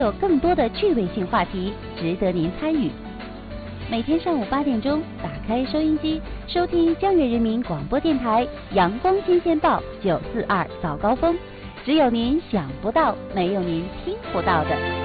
有更多的趣味性话题值得您参与。每天上午8点钟，打开收音机，收听江源人民广播电台阳光新鲜报942早高峰，只有您想不到，没有您听不到的。